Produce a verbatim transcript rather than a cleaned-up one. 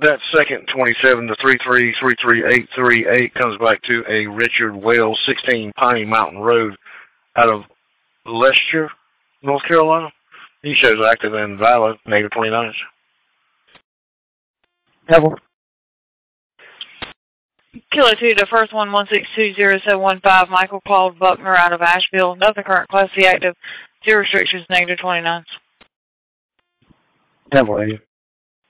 that second twenty-seven to three three three three eight three eight comes back to a Richard Wells, sixteen Piney Mountain Road, out of Leicester, North Carolina. He shows active and valid, negative twenty-nines. Double. Kilo two to first one, one six two zero seven one five, Michael called Buckner out of Asheville. Nothing current, Class C active, zero restrictions, negative twenty-nines. Double A.